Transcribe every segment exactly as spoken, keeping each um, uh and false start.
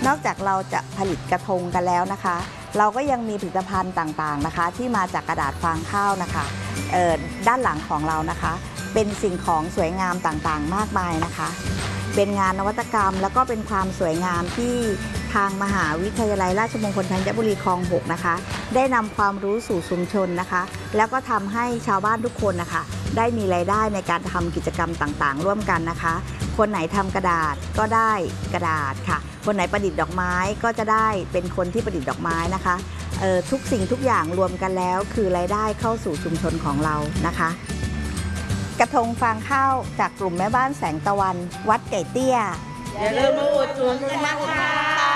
นอกจากเราจะผลิตกระทงกันแล้วนะคะเราก็ยังมีผลิตภัณฑ์ต่างๆนะคะที่มาจากกระดาษฟางข้าวนะคะด้านหลังของเรานะคะเป็นสิ่งของสวยงามต่างๆมากมายนะคะเป็นงานนวัตกรรมแล้วก็เป็นความสวยงามที่ทางมหาวิทยาลัยราชมงคลธัญบุรีคลองหกนะคะได้นำความรู้สู่ชุมชนนะคะแล้วก็ทำให้ชาวบ้านทุกคนนะคะได้มีรายได้ในการทำกิจกรรมต่างๆร่วมกันนะคะคนไหนทำกระดาษก็ได้กระดาษค่ะคนไหนประดิษฐ์ดอกไม้ก็จะได้เป็นคนที่ประดิษฐ์ดอกไม้นะคะทุกสิ่งทุกอย่างรวมกันแล้วคือรายได้เข้าสู่ชุมชนของเรานะคะกระทงฟางข้าวจากกลุ่มแม่บ้านแสงตะวันวัดไก่เตี้ยอย่าลืมมาอุดหนุนกันนะคะ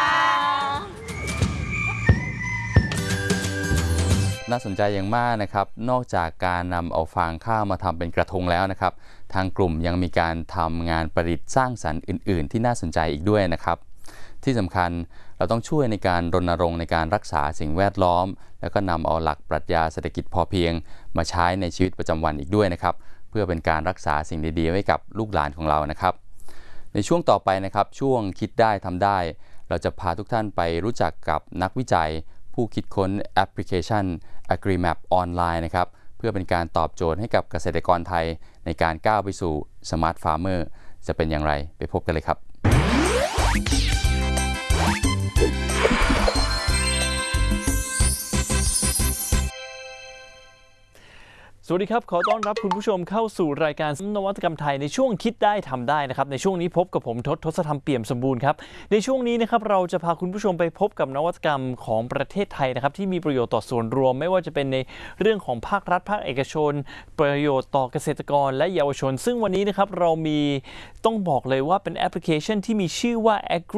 น่าสนใจอย่างมากนะครับนอกจากการนำเอาฟางข้าวมาทำเป็นกระทงแล้วนะครับทางกลุ่มยังมีการทำงานประดิษฐ์สร้างสรรค์อื่นๆที่น่าสนใจอีกด้วยนะครับที่สำคัญเราต้องช่วยในการรณรงค์ในการรักษาสิ่งแวดล้อมแล้วก็นำเอาหลักปรัชญาเศรษฐกิจพอเพียงมาใช้ในชีวิตประจำวันอีกด้วยนะครับเพื่อเป็นการรักษาสิ่งดีๆไว้กับลูกหลานของเรานะครับในช่วงต่อไปนะครับช่วงคิดได้ทำได้เราจะพาทุกท่านไปรู้จักกับนักวิจัยผู้คิดค้นแอปพลิเคชัน AgriMap ออนไลน์นะครับเพื่อเป็นการตอบโจทย์ให้กับเกษตรกรไทยในการก้าวไปสู่ Smart Farmer จะเป็นอย่างไรไปพบกันเลยครับสวัสดีครับขอต้อนรับคุณผู้ชมเข้าสู่รายการนวัตกรรมไทยในช่วงคิดได้ทำได้นะครับในช่วงนี้พบกับผมทศทศธรรมเปี่ยมสมบูรณ์ครับในช่วงนี้นะครับเราจะพาคุณผู้ชมไปพบกับนวัตกรรมของประเทศไทยนะครับที่มีประโยชน์ต่อส่วนรวมไม่ว่าจะเป็นในเรื่องของภาครัฐภาคเอกชนประโยชน์ต่อเกษตรกรและเยาวชนซึ่งวันนี้นะครับเรามีต้องบอกเลยว่าเป็นแอปพลิเคชันที่มีชื่อว่า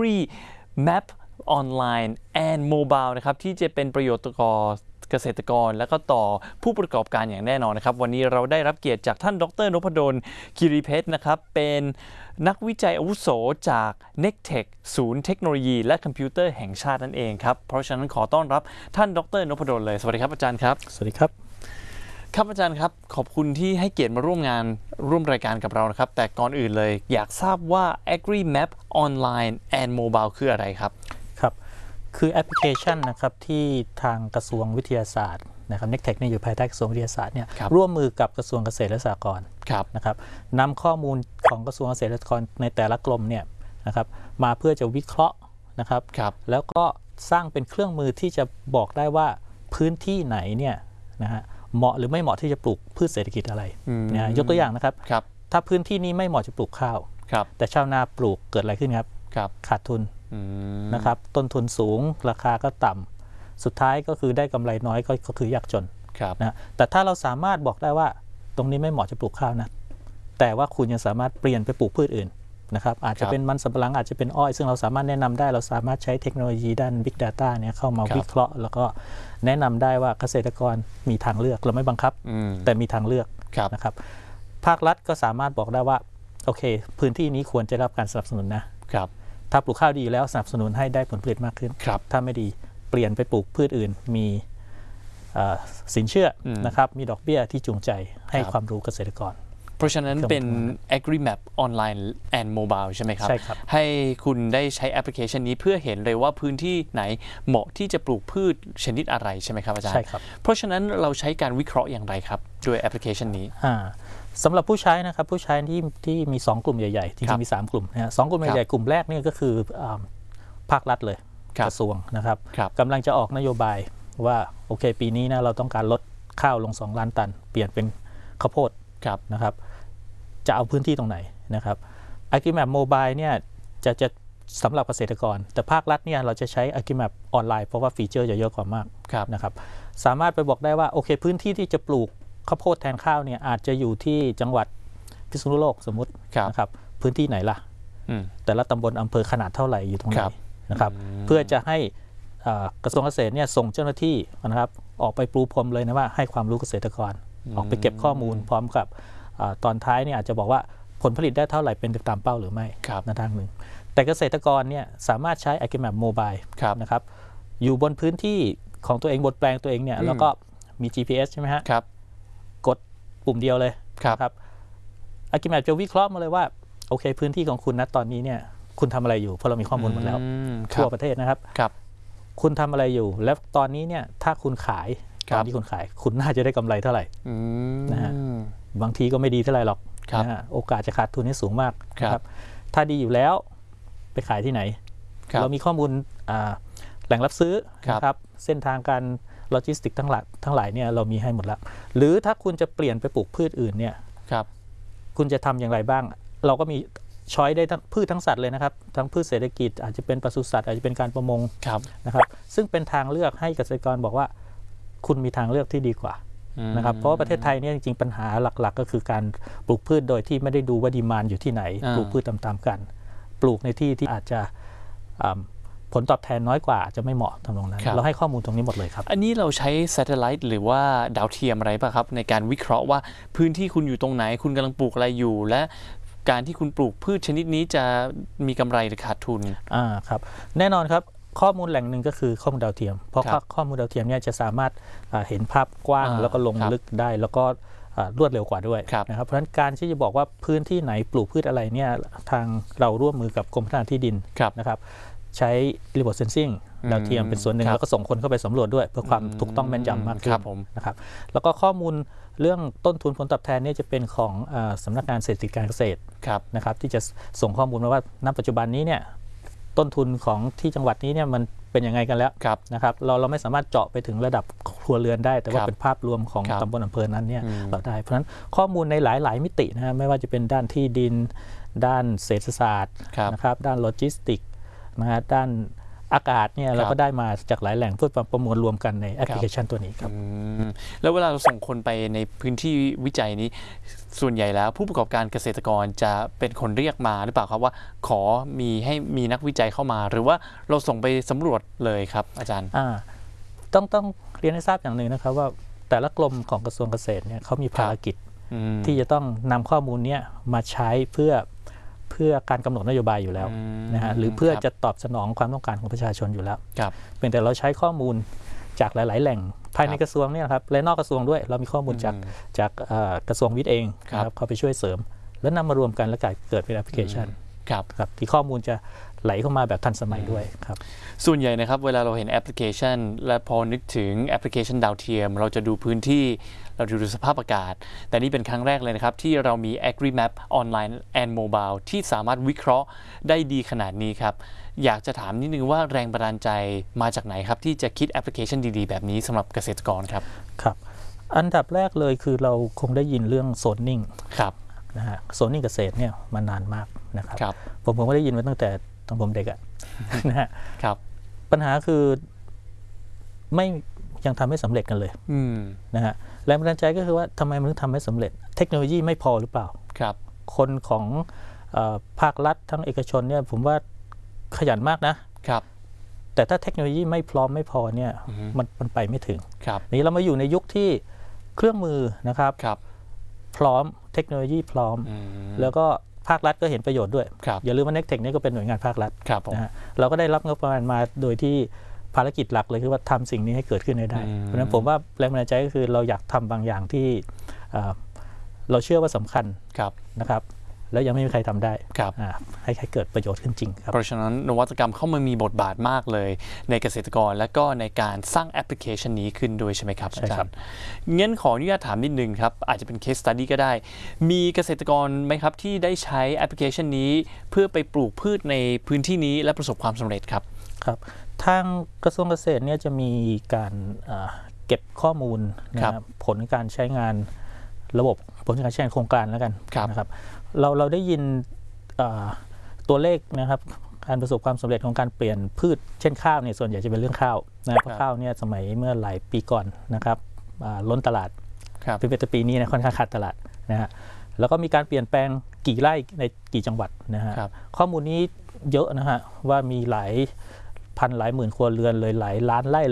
AgriMap Online and Mobile นะครับที่จะเป็นประโยชน์ต่อเกษตรกรและก็ต่อผู้ประกอบการอย่างแน่นอนนะครับวันนี้เราได้รับเกียรติจากท่านดร.นพดลคิริเพชรนะครับเป็นนักวิจัยอาวุโสจาก เน็กเทค ศูนย์เทคโนโลยีและคอมพิวเตอร์แห่งชาตินั่นเองครับเพราะฉะนั้นขอต้อนรับท่านดร.นพดลเลยสวัสดีครับอาจารย์ครับสวัสดีครับครับอาจารย์ครับขอบคุณที่ให้เกียรติมาร่วมงานร่วมรายการกับเรานะครับแต่ก่อนอื่นเลยอยากทราบว่า AgriMap Online and Mobile คืออะไรครับครับคือแอปพลิเคชันนะครับที่ทางกระทรวงวิทยาศาสตร์นะครับ เน็กเทค เนี่ยอยู่ภายใต้กระทรวงวิทยาศาสตร์เนี่ยร่วมมือกับกระทรวงเกษตรและสหกรณ์นะครับนำข้อมูลของกระทรวงเกษตรและสหกรณ์ในแต่ละกรมเนี่ยนะครับมาเพื่อจะวิเคราะห์นะครับแล้วก็สร้างเป็นเครื่องมือที่จะบอกได้ว่าพื้นที่ไหนเนี่ยนะฮะเหมาะหรือไม่เหมาะที่จะปลูกพืชเศรษฐกิจอะไรนะยกตัวอย่างนะครับถ้าพื้นที่นี้ไม่เหมาะจะปลูกข้าวแต่ชาวนาปลูกเกิดอะไรขึ้นครับขาดทุนนะครับต้นทุนสูงราคาก็ต่ำสุดท้ายก็คือได้กำไรน้อยก็คือยากจนนะแต่ถ้าเราสามารถบอกได้ว่าตรงนี้ไม่เหมาะจะปลูกข้าวนะแต่ว่าคุณยังสามารถเปลี่ยนไปปลูกพืชอื่นนะครับอาจจะเป็นมันสำปะหลังอาจจะเป็นอ้อยซึ่งเราสามารถแนะนำได้เราสามารถใช้เทคโนโลยีด้าน Big Data เนี่ยเข้ามาวิเคราะห์แล้วก็แนะนำได้ว่าเกษตรกรมีทางเลือกเราไม่บังคับแต่มีทางเลือกนะครับภาครัฐก็สามารถบอกได้ว่าโอเคพื้นที่นี้ควรจะรับการสนับสนุนนะครับถ้าปลูกข้าวดีแล้วสนับสนุนให้ได้ผลผลิตมากขึ้นถ้าไม่ดีเปลี่ยนไปปลูกพืชอื่นมีสินเชื่อนะครับมีดอกเบี้ยที่จูงใจให้ความรู้เกษตรกรเพราะฉะนั้นเป็น AgriMap Online and Mobile ใช่ไหมครับใช่ครับให้คุณได้ใช้แอปพลิเคชันนี้เพื่อเห็นเลยว่าพื้นที่ไหนเหมาะที่จะปลูกพืชชนิดอะไรใช่ไหมครับอาจารย์ใช่ครับเพราะฉะนั้นเราใช้การวิเคราะห์อย่างไรครับด้วยแอปพลิเคชันนี้สำหรับผู้ใช้นะครับผู้ใช้ที่ที่มีสองกลุ่มใหญ่ๆจริงๆมีสามกลุ่มนะฮะสองกลุ่มใหญ่ๆกลุ่มแรกนี่ก็คือภาครัฐเลยกระทรวงนะครับกำลังจะออกนโยบายว่าโอเคปีนี้นะเราต้องการลดข้าวลงสองล้านตันเปลี่ยนเป็นข้าวโพดนะครับจะเอาพื้นที่ตรงไหนนะครับ AgriMap Mobile เนี่ยจะจะสำหรับเกษตรกรแต่ภาครัฐเนี่ยเราจะใช้ AgriMap ออนไลน์เพราะว่าฟีเจอร์จะเยอะกว่ามากนะครับสามารถไปบอกได้ว่าโอเคพื้นที่ที่จะปลูกข้าวโพดแทนข้าวเนี่ยอาจจะอยู่ที่จังหวัดพิษณุโลกสมมุตินะครับพื้นที่ไหนล่ะแต่ละตำบลอำเภอขนาดเท่าไหร่อยู่ตรงไหนนะครับเพื่อจะให้กระทรวงเกษตรเนี่ยส่งเจ้าหน้าที่นะครับออกไปปลูพรมเลยนะว่าให้ความรู้เกษตรกรออกไปเก็บข้อมูลพร้อมกับตอนท้ายเนี่ยอาจจะบอกว่าผลผลิตได้เท่าไหร่เป็นตามเป้าหรือไม่ในทางหนึ่งแต่เกษตรกรเนี่ยสามารถใช้ AgriMap Mobile นะครับอยู่บนพื้นที่ของตัวเองบนแปลงตัวเองเนี่ยแล้วก็มี จี พี เอส ใช่ไหมฮะกดปุ่มเดียวเลยครับ AgriMap จะวิเคราะห์มาเลยว่าโอเคพื้นที่ของคุณณตอนนี้เนี่ยคุณทำอะไรอยู่เพราะเรามีข้อมูลหมดแล้วทั่วประเทศนะครับครับคุณทำอะไรอยู่แล้วตอนนี้เนี่ยถ้าคุณขายตอนที่คุณขายคุณน่าจะได้กำไรเท่าไหร่นะฮะบางทีก็ไม่ดีเท่าไหร่หรอกนะฮะโอกาสจะขาดทุนนี่สูงมากนะครับถ้าดีอยู่แล้วไปขายที่ไหนเรามีข้อมูลแหล่งรับซื้อนะครับเส้นทางการโลจิสติกทั้งหลายทั้งหลายเนี่ยเรามีให้หมดแล้วหรือถ้าคุณจะเปลี่ยนไปปลูกพืชอื่นเนี่ยคุณจะทำอย่างไรบ้างเราก็มีช้อยได้ทั้งพืชทั้งสัตว์เลยนะครับทั้งพืชเศรษฐกิจอาจจะเป็นปศุสัตว์อาจจะเป็นการประมงนะครับซึ่งเป็นทางเลือกให้เกษตรกรบอกว่าคุณมีทางเลือกที่ดีกว่านะครับเพราะว่าประเทศไทยเนี่ยจริงๆปัญหาหลักๆก็คือการปลูกพืชโดยที่ไม่ได้ดูว่าดีมานด์อยู่ที่ไหนปลูกพืชตามๆกันปลูกในที่ที่อาจจะผลตอบแทนน้อยกว่าจะไม่เหมาะทำตรงนั้นเราให้ข้อมูลตรงนี้หมดเลยครับอันนี้เราใช้ Satellite หรือว่าดาวเทียมอะไรป่ะครับในการวิเคราะห์ว่าพื้นที่คุณอยู่ตรงไหนคุณกำลังปลูกอะไรอยู่และการที่คุณปลูกพืชชนิดนี้จะมีกำไรหรือขาดทุนอ่าครับแน่นอนครับข้อมูลแหล่งหนึ่งก็คือข้อมูลดาวเทียมเพราะข้อมูลดาวเทียมเนี่ยจะสามารถเห็นภาพกว้างแล้วก็ลงลึกได้แล้วก็รวดเร็วกว่าด้วยนะครับเพราะฉะนั้นการที่จะบอกว่าพื้นที่ไหนปลูกพืชอะไรเนี่ยทางเราร่วมมือกับกรมพัฒนาที่ดินนะครับใช้ remote sensing ดาวเทียมเป็นส่วนหนึ่งแล้วก็ส่งคนเข้าไปสำรวจด้วยเพื่อความถูกต้องแม่นยำมากขึ้นนะครับแล้วก็ข้อมูลเรื่องต้นทุนผลตอบแทนนี่จะเป็นของสำนักงานเศรษฐกิจการเกษตรนะครับที่จะส่งข้อมูลมาว่าณปัจจุบันนี้เนี่ยต้นทุนของที่จังหวัดนี้เนี่ยมันเป็นยังไงกันแล้วนะครับเราเราไม่สามารถเจาะไปถึงระดับครัวเรือนได้แต่ว่าเป็นภาพรวมของตำบลอำเภอนั้นเนี่ยเราได้เพราะฉะนั้นข้อมูลในหลายๆมิตินะฮะไม่ว่าจะเป็นด้านที่ดินด้านเศรษฐศาสตร์นะครับด้านโลจิสติกนะฮะด้านอากาศเนี่ยเราก็ได้มาจากหลายแหล่งเพื่อประมวลรวมกันในแอปพลิเคชันตัวนี้ครับแล้วเวลาเราส่งคนไปในพื้นที่วิจัยนี้ส่วนใหญ่แล้วผู้ประกอบการเกษตรกรจะเป็นคนเรียกมาหรือเปล่าครับว่าขอมีให้มีนักวิจัยเข้ามาหรือว่าเราส่งไปสำรวจเลยครับอาจารย์อ่าต้องต้องเรียนให้ทราบอย่างหนึ่งนะครับว่าแต่ละกรมของกระทรวงเกษตรเนี่ยเขามีภารกิจที่จะต้องนำข้อมูลนี้มาใช้เพื่อเพื่อการกำหนดนโยบายอยู่แล้วนะฮะหรือเพื่อจะตอบสนองความต้องการของประชาชนอยู่แล้วเป็นแต่เราใช้ข้อมูลจากหลายๆแหล่งภายในกระทรวงเนี่ยครับและนอกกระทรวงด้วยเรามีข้อมูลจากจากกระทรวงวิทย์เองครับเขาไปช่วยเสริมแล้วนำมารวมกันแล้วเกิดเป็นแอปพลิเคชันครับที่ข้อมูลจะไหลเข้ามาแบบทันสมัยด้วยครับส่วนใหญ่นะครับเวลาเราเห็นแอปพลิเคชันและพอนึกถึงแอปพลิเคชันดาวเทียมเราจะดูพื้นที่เราดูสภาพอากาศแต่นี่เป็นครั้งแรกเลยนะครับที่เรามี AgriMap Online and Mobile ที่สามารถวิเคราะห์ได้ดีขนาดนี้ครับอยากจะถามนิดนึงว่าแรงบันดาลใจมาจากไหนครับที่จะคิดแอปพลิเคชันดีๆแบบนี้สำหรับเกษตรกรครับครับอันดับแรกเลยคือเราคงได้ยินเรื่องโซนนิ่งครับนะฮะโซนนิ่งเกษตรเนี่ยมานานมากนะครับผมผมก็ได้ยินมาตั้งแต่ตอนผมเด็กอะนะฮะครับปัญหาคือไม่ยังทำไม่สำเร็จกันเลยนะฮะแรงบันดาลใจก็คือว่าทำไมมันถึงทำไม่สำเร็จเทคโนโลยีไม่พอหรือเปล่าครับคนของภาครัฐทั้งเอกชนเนี่ยผมว่าขยันมากนะครับแต่ถ้าเทคโนโลยีไม่พร้อมไม่พอเนี่ยมันมันไปไม่ถึงนี้เรามาอยู่ในยุคที่เครื่องมือนะครับพร้อมเทคโนโลยีพร้อมแล้วก็ภาครัฐก็เห็นประโยชน์ด้วยอย่าลืมว่า Nectech นี่ก็เป็นหน่วยงานภาครัฐนะฮะเราก็ได้รับงบประมาณมาโดยที่ภารกิจหลักเลยคือว่าทำสิ่งนี้ให้เกิดขึ้นได้ เพราะฉะนั้นผมว่าแรงบันดาลใจก็คือเราอยากทำบางอย่างที่เราเชื่อว่าสำคัญนะครับแล้วยังไม่มีใครทำได้ให้ใครเกิดประโยชน์ขึ้นจริงครับเพราะฉะนั้นนวัตกรรมเข้ามามีบทบาทมากเลยในเกษตรกรและก็ในการสร้างแอปพลิเคชันนี้ขึ้นด้วยใช่ไหมครับอาจารย์งั้นขออนุญาตถามนิดนึงครับอาจจะเป็น case study ก็ได้มีเกษตรกรไหมครับที่ได้ใช้แอปพลิเคชันนี้เพื่อไปปลูกพืชในพื้นที่นี้และประสบความสำเร็จครับครับทางกระทรวงเกษตรเนี่ยจะมีการเก็บข้อมูลนะครับผลการใช้งานระบบผลการใช้งานโครงการแล้วกันนะครับเราเราได้ยินตัวเลขนะครับการประสบความสำเร็จของการเปลี่ยนพืชเช่นข้าวเนี่ยส่วนใหญ่จะเป็นเรื่องข้าวนะเพราะข้าวเนี่ยสมัยเมื่อหลายปีก่อนนะครับล้นตลาดเป็นปีนี้นะค่อนข้างขาดตลาดนะฮะแล้วก็มีการเปลี่ยนแปลงกี่ไร่ในกี่จังหวัดนะฮะข้อมูลนี้เยอะนะฮะว่ามีหลายพันหลายหมื่นครัวเรือนเลยหลายล้านไร่